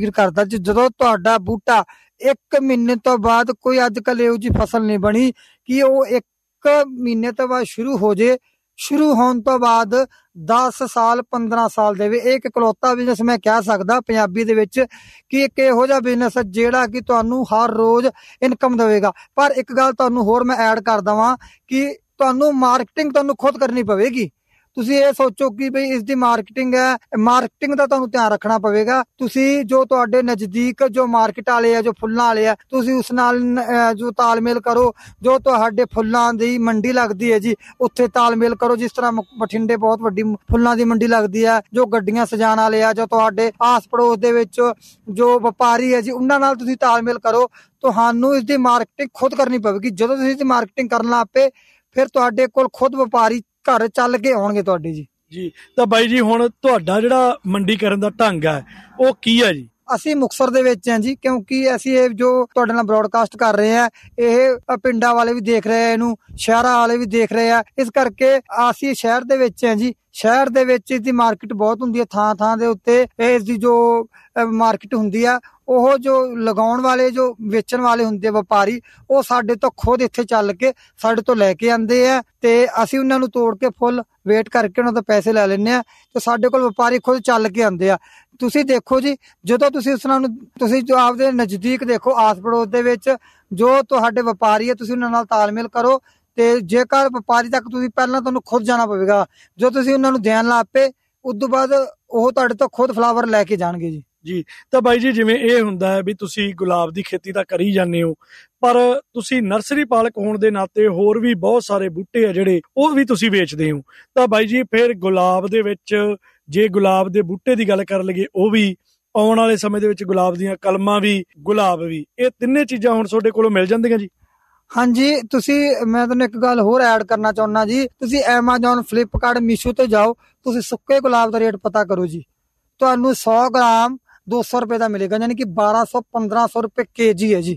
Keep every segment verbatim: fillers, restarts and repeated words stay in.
ਕਰਦਾ ਜੀ। ਜਦੋਂ ਤੁਹਾਡਾ ਬੂਟਾ ਇੱਕ ਮਹੀਨੇ ਤੋਂ ਬਾਅਦ ਕੋਈ ਅੱਜ ਕੱਲ੍ਹ ਇਹੋ ਜਿਹੀ ਫਸਲ ਨਹੀਂ ਬਣੀ ਕਿ ਉਹ ਇੱਕ ਮਹੀਨੇ ਤੋਂ ਬਾਅਦ ਸ਼ੁਰੂ ਹੋ ਜੇ, ਸ਼ੁਰੂ ਹੋਣ ਤੋਂ ਬਾਅਦ ਦਸ ਸਾਲ ਪੰਦਰਾਂ ਸਾਲ ਦੇਵੇ। ਇਹ ਇੱਕ ਇਕਲੌਤਾ ਬਿਜ਼ਨਸ ਮੈਂ ਕਹਿ ਸਕਦਾ ਪੰਜਾਬੀ ਦੇ ਵਿੱਚ ਕਿ ਇੱਕ ਇਹੋ ਜਿਹਾ ਬਿਜ਼ਨਸ ਜਿਹੜਾ ਕਿ ਤੁਹਾਨੂੰ ਹਰ ਰੋਜ਼ ਇਨਕਮ ਦੇਵੇਗਾ। ਪਰ ਇੱਕ ਗੱਲ ਤੁਹਾਨੂੰ ਹੋਰ ਮੈਂ ਐਡ ਕਰ ਦੇਵਾਂ ਕਿ ਤੁਹਾਨੂੰ ਮਾਰਕੀਟਿੰਗ ਤੁਹਾਨੂੰ ਖੁਦ ਕਰਨੀ ਪਵੇਗੀ। ਤੁਸੀਂ ਇਹ ਸੋਚੋ ਕਿ ਬਈ ਇਸ ਦੀ ਮਾਰਕੀਟਿੰਗ ਹੈ, ਮਾਰਕੀਟਿੰਗ ਦਾ ਤੁਹਾਨੂੰ ਧਿਆਨ ਰੱਖਣਾ ਪਵੇਗਾ। ਤੁਸੀਂ ਜੋ ਤੁਹਾਡੇ ਨਜ਼ਦੀਕ ਜੋ ਮਾਰਕੀਟ ਵਾਲੇ ਆ, ਜੋ ਫੁੱਲਾਂ ਵਾਲੇ ਆ, ਤੁਸੀਂ ਉਸ ਨਾਲ ਜੋ ਤਾਲਮੇਲ ਕਰੋ। ਜੋ ਤੁਹਾਡੇ ਫੁੱਲਾਂ ਦੀ ਮੰਡੀ ਲੱਗਦੀ ਹੈ ਜੀ, ਉੱਥੇ ਤਾਲਮੇਲ ਕਰੋ। ਜਿਸ ਤਰ੍ਹਾਂ ਬਠਿੰਡੇ ਬਹੁਤ ਵੱਡੀ ਫੁੱਲਾਂ ਦੀ ਮੰਡੀ ਲੱਗਦੀ ਹੈ, ਜੋ ਗੱਡੀਆਂ ਸਜਾਉਣ ਵਾਲੇ ਆ, ਜੋ ਤੁਹਾਡੇ ਆਸ ਪੜੋਸ ਦੇ ਵਿੱਚ ਜੋ ਵਪਾਰੀ ਹੈ ਜੀ, ਉਹਨਾਂ ਨਾਲ ਤੁਸੀਂ ਤਾਲਮੇਲ ਕਰੋ। ਤੁਹਾਨੂੰ ਇਸ ਦੀ ਮਾਰਕੀਟਿੰਗ ਖੁਦ ਕਰਨੀ ਪਵੇਗੀ। ਜਦੋਂ ਤੁਸੀਂ ਇਸ ਦੀ ਮਾਰਕੀਟਿੰਗ ਕਰਨ ਲੱਗ ਪਏ ਫਿਰ ਤੁਹਾਡੇ ਕੋਲ ਖੁਦ ਵਪਾਰੀ ਘਰ ਚੱਲ ਕੇ ਆਉਣਗੇ ਤੁਹਾਡੇ ਜੀ। ਜੀ ਤਾਂ ਬਾਈ ਜੀ, ਹੁਣ ਤੁਹਾਡਾ ਜਿਹੜਾ ਮੰਡੀਕਰਨ ਦਾ ਢੰਗ ਹੈ ਉਹ ਕੀ ਹੈ ਜੀ? ਅਸੀਂ ਮੁਕਤਸਰ ਦੇ ਵਿੱਚ ਹਾਂ ਜੀ, ਕਿਉਂਕਿ ਅਸੀਂ ਇਹ ਜੋ ਤੁਹਾਡੇ ਨਾਲ ਬ੍ਰੌਡਕਾਸਟ ਕਰ ਰਹੇ ਹਾਂ ਇਹ ਪਿੰਡਾਂ ਵਾਲੇ ਵੀ ਦੇਖ ਰਹੇ ਆ, ਇਹਨੂੰ ਸ਼ਹਿਰਾਂ ਵਾਲੇ ਵੀ ਦੇਖ ਰਹੇ ਆ। ਇਸ ਕਰਕੇ ਅਸੀਂ ਸ਼ਹਿਰ ਦੇ ਵਿੱਚ ਹਾਂ ਜੀ। ਸ਼ਹਿਰ ਦੇ ਵਿੱਚ ਇਸ ਦੀ ਮਾਰਕੀਟ ਬਹੁਤ ਹੁੰਦੀ ਹੈ, ਥਾਂ ਥਾਂ ਦੇ ਉੱਤੇ ਇਸ ਦੀ ਜੋ ਮਾਰਕੀਟ ਹੁੰਦੀ ਆ। ਉਹ ਜੋ ਲਗਾਉਣ ਵਾਲੇ ਜੋ ਵੇਚਣ ਵਾਲੇ ਹੁੰਦੇ ਵਪਾਰੀ, ਉਹ ਸਾਡੇ ਤੋਂ ਖੁਦ ਇੱਥੇ ਚੱਲ ਕੇ ਸਾਡੇ ਤੋਂ ਲੈ ਕੇ ਆਉਂਦੇ ਆ ਤੇ ਅਸੀਂ ਉਹਨਾਂ ਨੂੰ ਤੋੜ ਕੇ ਫੁੱਲ ਵੇਟ ਕਰਕੇ ਉਹਨਾਂ ਤੋਂ ਪੈਸੇ ਲੈ ਲੈਂਦੇ ਆ ਤੇ ਸਾਡੇ ਕੋਲ ਵਪਾਰੀ ਖੁਦ ਚੱਲ ਕੇ ਆਉਂਦੇ ਆ। ਤੁਸੀਂ ਦੇਖੋ ਜੀ, ਜਦੋਂ ਤੁਸੀਂ ਉਸ ਨਾਲ ਤੁਸੀਂ ਜੋ ਆਪਦੇ ਨਜ਼ਦੀਕ ਦੇਖੋ ਆਸ ਪੜੋਸ ਦੇ ਵਿੱਚ ਜੋ ਤੁਹਾਡੇ ਵਪਾਰੀ ਹੈ, ਤੁਸੀਂ ਉਹਨਾਂ ਨਾਲ ਤਾਲਮੇਲ ਕਰੋ। ਤੇ ਜੇਕਰ ਵਪਾਰੀ ਤੱਕ ਤੁਸੀਂ ਪਹਿਲਾਂ ਤੁਹਾਨੂੰ ਖੁਦ ਜਾਣਾ ਪਵੇਗਾ। ਜੋ ਤੁਸੀਂ ਉਹਨਾਂ ਨੂੰ ਦੇਣ ਲੱਗ ਪਏ ਉਸ ਤੋਂ ਬਾਅਦ ਉਹ ਤੁਹਾਡੇ ਤੋਂ ਖੁਦ ਫਲਾਵਰ ਲੈ ਕੇ ਜਾਣਗੇ ਜੀ। ਜੀ ਤਾਂ ਬਾਈ ਜੀ, ਜਿਵੇਂ ਇਹ ਹੁੰਦਾ ਹੈ ਵੀ ਤੁਸੀਂ ਗੁਲਾਬ ਦੀ ਖੇਤੀ ਤਾਂ ਕਰੀ ਜਾਂਦੇ ਹੋ, ਪਰ ਤੁਸੀਂ ਨਰਸਰੀ ਪਾਲਕ ਹੋਣ ਦੇ ਨਾਤੇ ਹੋਰ ਵੀ ਬਹੁਤ ਸਾਰੇ ਬੂਟੇ ਆ ਜਿਹੜੇ ਉਹ ਵੀ ਤੁਸੀਂ ਵੇਚਦੇ ਹੋ। ਤਾਂ ਬਾਈ ਜੀ, ਫਿਰ ਗੁਲਾਬ ਦੇ ਵਿੱਚ ਜੇ ਗੁਲਾਬ ਦੇ ਬੂਟੇ ਦੀ ਗੱਲ ਕਰ ਲਈਏ, ਉਹ ਵੀ ਆਉਣ ਵਾਲੇ ਸਮੇਂ ਦੇ ਵਿੱਚ ਗੁਲਾਬ ਦੀਆਂ ਕਲਮਾਂ ਵੀ, ਗੁਲਾਬ ਵੀ, ਇਹ ਤਿੰਨੇ ਚੀਜ਼ਾਂ ਹੁਣ ਤੁਹਾਡੇ ਕੋਲੋਂ ਮਿਲ ਜਾਂਦੀਆਂ ਜੀ? ਹਾਂਜੀ, ਤੁਸੀਂ ਮੈਂ ਤੁਹਾਨੂੰ ਇੱਕ ਗੱਲ ਹੋਰ ਐਡ ਕਰਨਾ ਚਾਹੁੰਦਾ ਜੀ। ਤੁਸੀਂ ਐਮਾਜ਼ੋਨ, ਫਲਿੱਪਕਾਰਟ, ਮੀਸ਼ੋ ਤੇ ਜਾਓ, ਤੁਸੀਂ ਸੁੱਕੇ ਗੁਲਾਬ ਦਾ ਰੇਟ ਪਤਾ ਕਰੋ ਜੀ। ਤੁਹਾਨੂੰ ਸੌ ਗ੍ਰਾਮ ਦੋ ਸੌ ਰੁਪਏ ਦਾ ਮਿਲੇਗਾ, ਯਾਨੀ ਕਿ ਬਾਰਾਂ ਸੌ ਪੰਦਰਾਂ ਸੌ ਰੁਪਏ ਕੇ ਜੀ ਹੈ ਜੀ।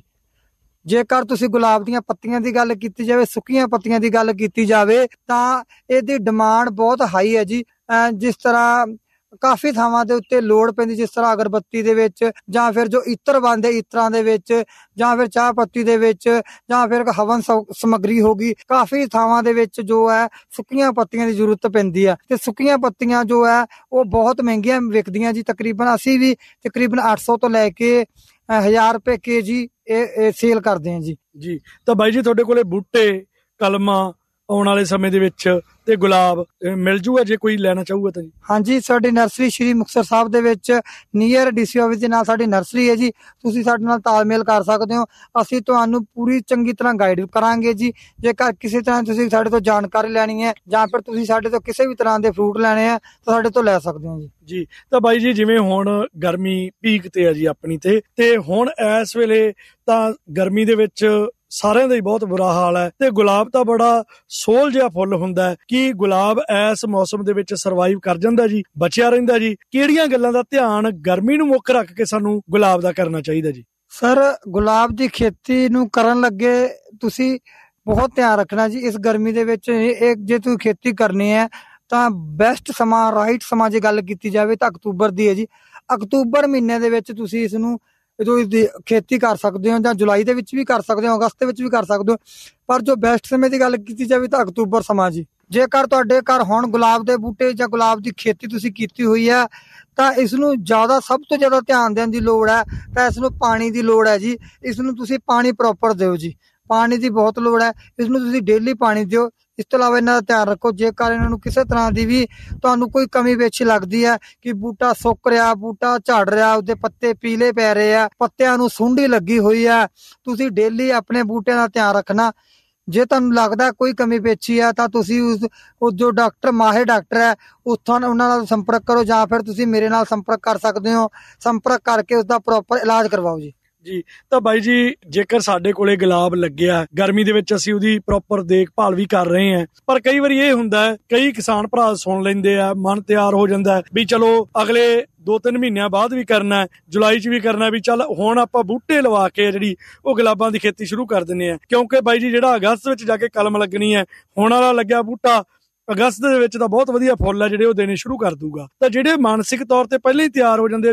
ਜੇਕਰ ਤੁਸੀਂ ਗੁਲਾਬ ਦੀਆਂ ਪੱਤੀਆਂ ਦੀ ਗੱਲ ਕੀਤੀ ਜਾਵੇ, ਸੁੱਕੀਆਂ ਪੱਤੀਆਂ ਦੀ ਗੱਲ ਕੀਤੀ ਜਾਵੇ ਤਾਂ ਇਹਦੀ ਡਿਮਾਂਡ ਬਹੁਤ ਹਾਈ ਹੈ ਜੀ। ਜਿਸ ਤਰ੍ਹਾਂ ਕਾਫੀ ਥਾਵਾਂ ਦੇ ਉੱਤੇ ਲੋੜ ਪੈਂਦੀ, ਜਿਸ ਤਰ੍ਹਾਂ ਅਗਰਬੱਤੀ ਦੇ ਵਿੱਚ ਜਾਂ ਫਿਰ ਜੋ ਇਤਰ ਬਣਦੇ ਇਤਰਾਂ ਦੇ ਵਿੱਚ ਜਾਂ ਫਿਰ ਚਾਹ ਪੱਤੀ ਦੇ ਵਿੱਚ ਜਾਂ ਫਿਰ ਹਵਨ ਸਮੱਗਰੀ ਹੋ ਗਈ, ਕਾਫੀ ਥਾਵਾਂ ਦੇ ਵਿੱਚ ਜੋ ਹੈ ਸੁੱਕੀਆਂ ਪੱਤੀਆਂ ਦੀ ਜ਼ਰੂਰਤ ਪੈਂਦੀ ਹੈ। ਤੇ ਸੁੱਕੀਆਂ ਪੱਤੀਆਂ ਜੋ ਹੈ ਉਹ ਬਹੁਤ ਮਹਿੰਗੀਆਂ ਵਿਕਦੀਆਂ ਜੀ। ਤਕਰੀਬਨ ਅਸੀਂ ਵੀ ਤਕਰੀਬਨ ਅੱਠ ਸੌ ਤੋਂ ਲੈ ਕੇ ਹਜ਼ਾਰ ਰੁਪਏ ਕੇ ਜੀ ਇਹ ਸੇਲ ਕਰਦੇ ਹਾਂ ਜੀ। ਜੀ ਤਾਂ ਬਾਈ ਜੀ, ਤੁਹਾਡੇ ਕੋਲੇ ਬੂਟੇ, ਕਲਮਾਂ ਆਉਣ ਵਾਲੇ ਸਮੇਂ ਦੇ ਵਿੱਚ ਤੇ ਗੁਲਾਬ ਮਿਲ ਜੂਗਾ ਜੇ ਕੋਈ ਲੈਣਾ ਚਾਹੂਗਾ ਤਾਂ ਜੀ? ਹਾਂਜੀ, ਸਾਡੀ ਨਰਸਰੀ ਸ਼੍ਰੀ ਮੁਕਤਸਰ ਸਾਹਿਬ ਦੇ ਵਿੱਚ ਨੀਅਰ ਡੀਸੀ ਆਫਿਸ ਦੇ ਨਾਲ ਸਾਡੀ ਨਰਸਰੀ ਹੈ ਜੀ। ਤੁਸੀਂ ਸਾਡੇ ਨਾਲ ਤਾਲਮੇਲ ਕਰ ਸਕਦੇ ਹੋ। ਅਸੀਂ ਤੁਹਾਨੂੰ ਪੂਰੀ ਚੰਗੀ ਤਰ੍ਹਾਂ ਗਾਈਡ ਕਰਾਂਗੇ ਜੀ। ਜੇਕਰ ਕਿਸੇ ਤਰ੍ਹਾਂ ਤੁਸੀਂ ਸਾਡੇ ਤੋਂ ਜਾਣਕਾਰੀ ਲੈਣੀ ਹੈ ਜਾਂ ਫਿਰ ਤੁਸੀਂ ਸਾਡੇ ਤੋਂ ਕਿਸੇ ਵੀ ਤਰ੍ਹਾਂ ਦੇ ਫਰੂਟ ਲੈਣੇ ਆ ਤਾਂ ਸਾਡੇ ਤੋਂ ਲੈ ਸਕਦੇ ਹੋ ਜੀ। ਜੀ ਤਾਂ ਬਾਈ ਜੀ, ਜਿਵੇਂ ਹੁਣ ਗਰਮੀ ਪੀਕ ਤੇ ਹੈ ਜੀ ਆਪਣੀ ਤੇ ਤੇ ਹੁਣ ਇਸ ਵੇਲੇ ਤਾਂ ਗਰਮੀ ਦੇ ਵਿੱਚ ਸਾਰਿਆਂ ਦਾ ਹੀ ਬਹੁਤ ਬੁਰਾ ਹਾਲ ਹੈ ਤੇ ਗੁਲਾਬ ਤਾਂ ਬੜਾ ਸੋਲ ਜਿਹਾ ਫੁੱਲ ਹੁੰਦਾ ਹੈ। ਕੀ ਗੁਲਾਬ ਇਸ ਮੌਸਮ ਦੇ ਵਿੱਚ ਸਰਵਾਈਵ ਕਰ ਜਾਂਦਾ ਜੀ, ਬਚਿਆ ਰਹਿੰਦਾ ਜੀ? ਕਿਹੜੀਆਂ ਗੱਲਾਂ ਦਾ ਧਿਆਨ ਗਰਮੀ ਨੂੰ ਮੁੱਖ ਰੱਖ ਕੇ ਸਾਨੂੰ ਗੁਲਾਬ ਦਾ ਕਰਨਾ ਚਾਹੀਦਾ ਜੀ? ਸਰ, ਗੁਲਾਬ ਦੀ ਖੇਤੀ ਨੂੰ ਕਰਨ ਲੱਗੇ ਤੁਸੀਂ ਬਹੁਤ ਧਿਆਨ ਰੱਖਣਾ ਜੀ। ਇਸ ਗਰਮੀ ਦੇ ਵਿੱਚ ਇਹ ਜੇ ਤੁਸੀਂ ਖੇਤੀ ਕਰਨੀ ਹੈ ਤਾਂ ਬੈਸਟ ਸਮਾਂ, ਰਾਈਟ ਸਮਾਂ ਜੇ ਗੱਲ ਕੀਤੀ ਜਾਵੇ ਤਾਂ ਅਕਤੂਬਰ ਦੀ ਹੈ ਜੀ। ਅਕਤੂਬਰ ਮਹੀਨੇ ਦੇ ਵਿੱਚ ਤੁਸੀਂ ਇਸ ਨੂੰ ਜੋ ਇਸਦੀ ਖੇਤੀ ਕਰ ਸਕਦੇ ਹੋ, ਜਾਂ ਜੁਲਾਈ ਦੇ ਵਿੱਚ ਵੀ ਕਰ ਸਕਦੇ ਹੋ, ਅਗਸਤ ਦੇ ਵਿੱਚ ਵੀ ਕਰ ਸਕਦੇ ਹੋ। ਪਰ ਜੋ ਬੈਸਟ ਸਮੇਂ ਦੀ ਗੱਲ ਕੀਤੀ ਜਾਵੇ ਤਾਂ ਅਕਤੂਬਰ ਸਮਾਂ ਜੀ। ਜੇਕਰ ਤੁਹਾਡੇ ਘਰ ਹੁਣ ਗੁਲਾਬ ਦੇ ਬੂਟੇ ਜਾਂ ਗੁਲਾਬ ਦੀ ਖੇਤੀ ਤੁਸੀਂ ਕੀਤੀ ਹੋਈ ਹੈ ਤਾਂ ਇਸ ਨੂੰ ਜ਼ਿਆਦਾ ਸਭ ਤੋਂ ਜ਼ਿਆਦਾ ਧਿਆਨ ਦੇਣ ਦੀ ਲੋੜ ਹੈ। ਤਾਂ ਇਸ ਨੂੰ ਪਾਣੀ ਦੀ ਲੋੜ ਹੈ ਜੀ। ਇਸ ਨੂੰ ਤੁਸੀਂ ਪਾਣੀ ਪ੍ਰੋਪਰ ਦਿਓ ਜੀ। ਪਾਣੀ ਦੀ ਬਹੁਤ ਲੋੜ ਹੈ। ਇਸ ਨੂੰ ਤੁਸੀਂ ਡੇਲੀ ਪਾਣੀ ਦਿਓ। ਇਸ ਤੋਂ ਇਲਾਵਾ ਇਹਨਾਂ ਦਾ ਧਿਆਨ ਰੱਖੋ, ਜੇਕਰ ਇਹਨਾਂ ਨੂੰ ਕਿਸੇ ਤਰ੍ਹਾਂ ਦੀ ਵੀ ਤੁਹਾਨੂੰ ਕੋਈ ਕਮੀ ਪੇਸ਼ੀ ਲੱਗਦੀ ਹੈ ਕਿ ਬੂਟਾ ਸੁੱਕ ਰਿਹਾ, ਬੂਟਾ ਝੜ ਰਿਹਾ, ਉਹਦੇ ਪੱਤੇ ਪੀਲੇ ਪੈ ਰਹੇ ਆ, ਪੱਤਿਆਂ ਨੂੰ ਸੁੰਡੀ ਲੱਗੀ ਹੋਈ ਹੈ, ਤੁਸੀਂ ਡੇਲੀ ਆਪਣੇ ਬੂਟਿਆਂ ਦਾ ਧਿਆਨ ਰੱਖਣਾ। ਜੇ ਤੁਹਾਨੂੰ ਲੱਗਦਾ ਕੋਈ ਕਮੀ ਪੇਸ਼ੀ ਆ ਤਾਂ ਤੁਸੀਂ ਉਸ ਉਹ ਜੋ ਡਾਕਟਰ ਮਾਹਿਰ ਡਾਕਟਰ ਹੈ ਉੱਥੋਂ ਉਹਨਾਂ ਨਾਲ ਸੰਪਰਕ ਕਰੋ, ਜਾਂ ਫਿਰ ਤੁਸੀਂ ਮੇਰੇ ਨਾਲ ਸੰਪਰਕ ਕਰ ਸਕਦੇ ਹੋ। ਸੰਪਰਕ ਕਰਕੇ ਉਸਦਾ ਪ੍ਰੋਪਰ ਇਲਾਜ ਕਰਵਾਓ ਜੀ। ਜੀ ਤਾਂ ਬਾਈ ਜੀ, ਜੇਕਰ ਸਾਡੇ ਕੋਲੇ ਗੁਲਾਬ ਲੱਗਿਆ ਗਰਮੀ ਦੇ ਵਿੱਚ, ਅਸੀਂ ਉਹਦੀ ਪ੍ਰੋਪਰ ਦੇਖਭਾਲ ਵੀ ਕਰ ਰਹੇ ਹਾਂ, ਪਰ ਕਈ ਵਾਰੀ ਇਹ ਹੁੰਦਾ ਹੈ ਕਈ ਕਿਸਾਨ ਭਰਾ ਸੁਣ ਲੈਂਦੇ ਆ, ਮਨ ਤਿਆਰ ਹੋ ਜਾਂਦਾ ਵੀ ਚਲੋ ਅਗਲੇ ਦੋ ਤਿੰਨ ਮਹੀਨਿਆਂ ਬਾਅਦ ਵੀ ਕਰਨਾ, ਜੁਲਾਈ ਚ ਵੀ ਕਰਨਾ, ਵੀ ਚੱਲ ਹੁਣ ਆਪਾਂ ਬੂਟੇ ਲਵਾ ਕੇ ਜਿਹੜੀ ਉਹ ਗੁਲਾਬਾਂ ਦੀ ਖੇਤੀ ਸ਼ੁਰੂ ਕਰ ਦਿੰਦੇ ਆ। ਕਿਉਂਕਿ ਬਾਈ ਜੀ, ਜਿਹੜਾ ਅਗਸਤ ਵਿੱਚ ਜਾ ਕੇ ਕਲਮ ਲੱਗਣੀ ਹੈ, ਹੁਣ ਵਾਲਾ ਲੱਗਿਆ ਬੂਟਾ ਅਗਸਤ ਦੇ ਵਿੱਚ ਤਾਂ ਬਹੁਤ ਵਧੀਆ ਫੁੱਲ ਹੈ ਜਿਹੜੇ ਉਹ ਦੇਣੇ ਸ਼ੁਰੂ ਕਰ ਦੂਗਾ। ਤਾਂ ਜਿਹੜੇ ਮਾਨਸਿਕ ਤੌਰ ਤੇ ਪਹਿਲਾਂ ਹੀ ਤਿਆਰ ਹੋ ਜਾਂਦੇ